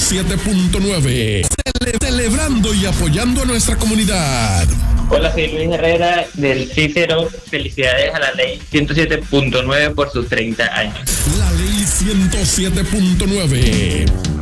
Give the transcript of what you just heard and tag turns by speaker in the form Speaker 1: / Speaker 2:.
Speaker 1: 107.9. Celebrando y apoyando a nuestra comunidad.
Speaker 2: Hola, soy Luis Herrera del Cícero. Felicidades a la ley 107.9 por sus 30 años.
Speaker 1: La ley 107.9.